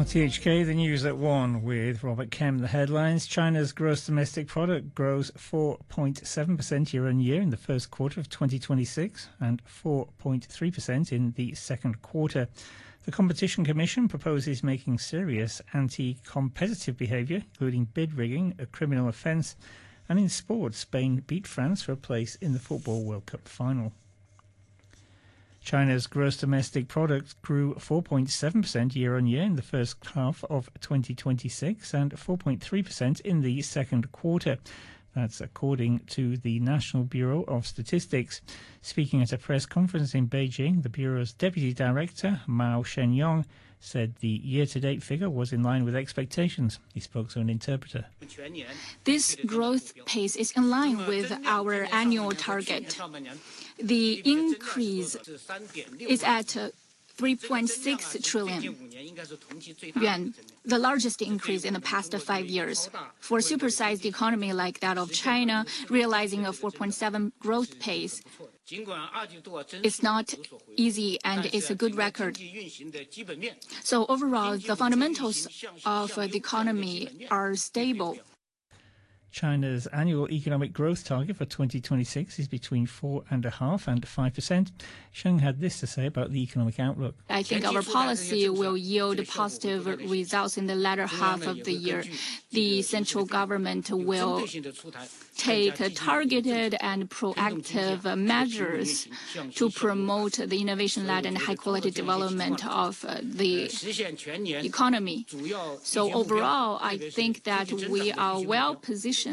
RTHK, the news at 1 with Robert Kemp. The headlines: China's gross domestic product grows 4.7% year-on-year in the first quarter of 2026 and 4.3% in the second quarter. The Competition Commission proposes making serious anti-competitive behaviour, including bid rigging, a criminal offence. And in sport, Spain beat France for a place in the Football World Cup final. China's gross domestic product grew 4.7% year-on-year in the first half of 2026 and 4.3% in the second quarter. That's according to the National Bureau of Statistics. Speaking at a press conference in Beijing, the Bureau's Deputy Director, Mao Shenyong, said the year-to-date figure was in line with expectations. He spoke to an interpreter. This growth pace is in line with our annual target. The increase is at 3.6 trillion yuan, the largest increase in the past 5 years. For a supersized economy like that of China, realizing a 4.7 growth pace, it's not easy and it's a good record. So overall, the fundamentals of the economy are stable. China's annual economic growth target for 2026 is between 4.5% and 5%. Sheng had this to say about the economic outlook. I think our policy will yield positive results in the latter half of the year. The central government will take targeted and proactive measures to promote the innovation-led and high-quality development of the economy. So overall, I think that we are well positioned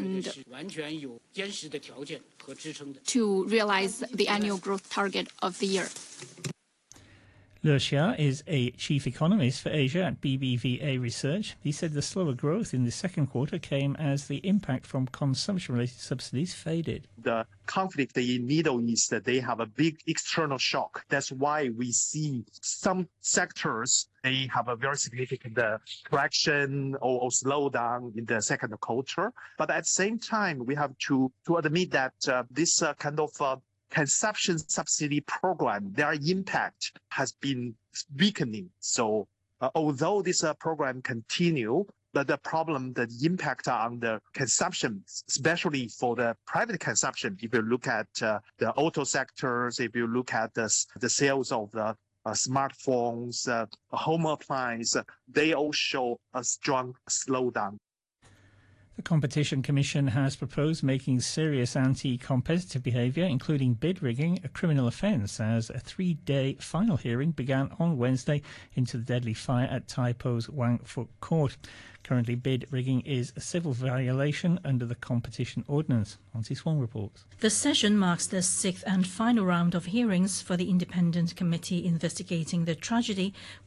to realize the annual growth target of the year. Le Xia is a chief economist for Asia at BBVA Research. He said the slower growth in the second quarter came as the impact from consumption-related subsidies faded. The conflict in Middle East, they have a big external shock. That's why we see some sectors, they have a very significant correction or slowdown in the second quarter. But at the same time, we have to admit that this kind of consumption subsidy program, their impact has been weakening. So although this program continue, but the problem, the impact on the consumption, especially for the private consumption, if you look at the auto sectors, if you look at the sales of the smartphones, home appliance, they all show a strong slowdown. The Competition Commission has proposed making serious anti-competitive behaviour, including bid rigging, a criminal offence, as a 3-day final hearing began on Wednesday into the deadly fire at Tai Po's Wang Fuk Court. Currently, bid rigging is a civil violation under the Competition Ordinance. Auntie Swan reports. The session marks the 6th and final round of hearings for the independent committee investigating the tragedy